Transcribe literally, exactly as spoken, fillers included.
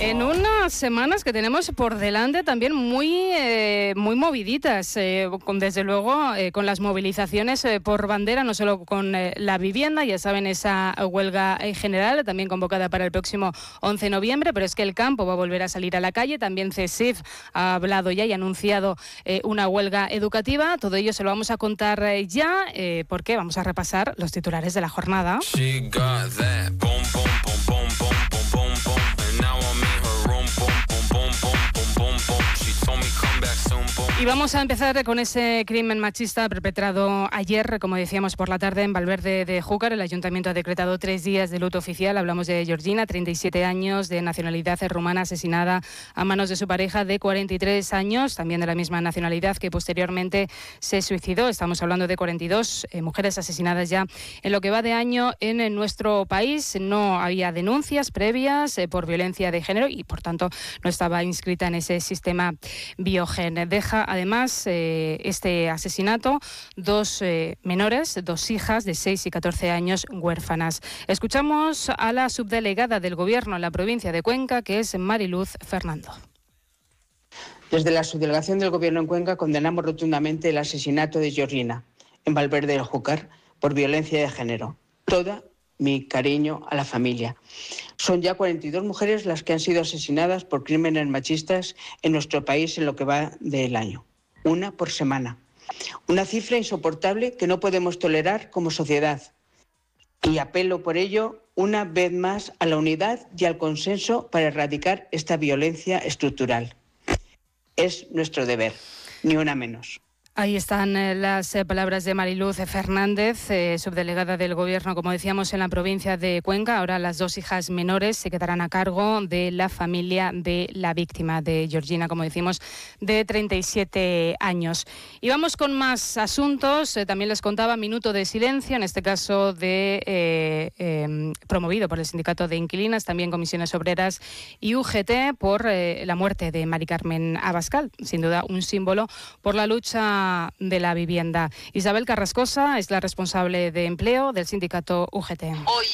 En unas semanas que tenemos por delante también muy, eh, muy moviditas, eh, con, desde luego eh, con las movilizaciones eh, por bandera, no solo con eh, la vivienda, ya saben, esa huelga eh, general, también convocada para el próximo once de noviembre, pero es que el campo va a volver a salir a la calle, también CESIF ha hablado ya y ha anunciado eh, una huelga educativa, todo ello se lo vamos a contar eh, ya, eh, porque vamos a repasar los titulares de la jornada. Y vamos a empezar con ese crimen machista perpetrado ayer, como decíamos, por la tarde en Valverde de Júcar. El ayuntamiento ha decretado tres días de luto oficial. Hablamos de Georgina, treinta y siete años, de nacionalidad rumana, asesinada a manos de su pareja de cuarenta y tres años, también de la misma nacionalidad, que posteriormente se suicidó. Estamos hablando de cuarenta y dos eh, mujeres asesinadas ya en lo que va de año en, en nuestro país. No había denuncias previas eh, por violencia de género y, por tanto, no estaba inscrita en ese sistema Biogen. Deja además eh, este asesinato dos eh, menores, dos hijas de seis y catorce años huérfanas. Escuchamos a la subdelegada del Gobierno en la provincia de Cuenca, que es Mariluz Fernando. Desde la subdelegación del Gobierno en Cuenca condenamos rotundamente el asesinato de Georgina en Valverde del Júcar por violencia de género. Toda mi cariño a la familia. Son ya cuarenta y dos mujeres las que han sido asesinadas por crímenes machistas en nuestro país en lo que va del año. Una por semana. Una cifra insoportable que no podemos tolerar como sociedad. Y apelo por ello una vez más a la unidad y al consenso para erradicar esta violencia estructural. Es nuestro deber, ni una menos. Ahí están eh, las eh, palabras de Mariluz Fernández, eh, subdelegada del Gobierno, como decíamos, en la provincia de Cuenca. Ahora las dos hijas menores se quedarán a cargo de la familia de la víctima, de Georgina, como decimos, de treinta y siete años. Y vamos con más asuntos. Eh, también les contaba minuto de silencio, en este caso de eh, eh, promovido por el Sindicato de Inquilinas, también Comisiones Obreras y U G T, por eh, la muerte de Mari Carmen Abascal. Sin duda un símbolo por la lucha de la vivienda. Isabel Carrascosa es la responsable de empleo del sindicato U G T.